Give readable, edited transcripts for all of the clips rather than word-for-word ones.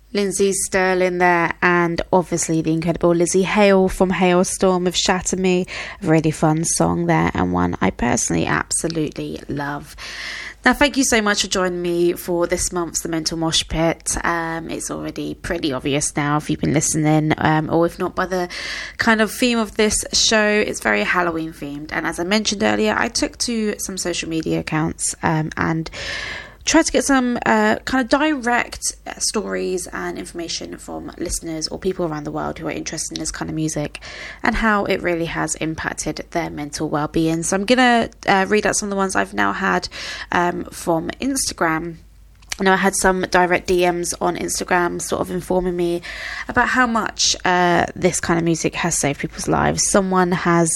Lindsay Sterling there, and obviously the incredible Lizzie Hale from Hailstorm with Shatter Me. A really fun song there, and one I personally absolutely love. Now, thank you so much for joining me for this month's The Mental Mosh Pit. It's already pretty obvious now if you've been listening, or if not by the kind of theme of this show. It's very Halloween themed, and as I mentioned earlier, I took to some social media accounts and tried to get some kind of direct stories and information from listeners or people around the world who are interested in this kind of music and how it really has impacted their mental well-being. So I'm going to read out some of the ones I've now had from Instagram. I had some direct DMs on Instagram sort of informing me about how much this kind of music has saved people's lives. Someone has,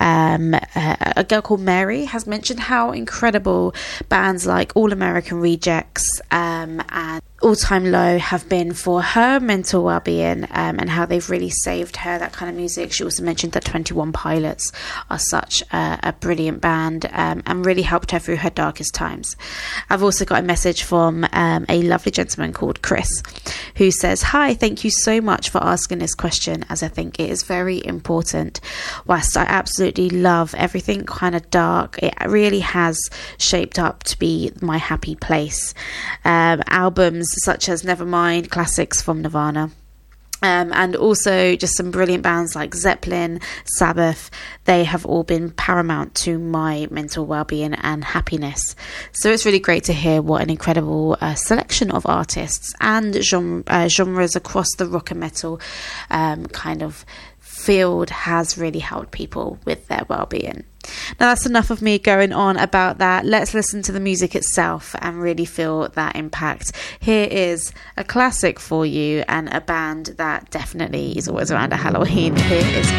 a girl called Mary has mentioned how incredible bands like All American Rejects and All Time Low have been for her mental well-being, and how they've really saved her, that kind of music. She also mentioned that 21 Pilots are such a brilliant band, and really helped her through her darkest times. I've also got a message from a lovely gentleman called Chris, who says, "Hi, thank you so much for asking this question, as I think it is very important. Whilst I absolutely love everything kind of dark, it really has shaped up to be my happy place. Albums such as Nevermind, classics from Nirvana, and also just some brilliant bands like Zeppelin, Sabbath, they have all been paramount to my mental well-being and happiness." So it's really great to hear what an incredible selection of artists and genres across the rock and metal kind of field has really helped people with their well-being. Now that's enough of me going on about that. Let's listen to the music itself and really feel that impact. Here is a classic for you, and a band that definitely is always around at Halloween. Here is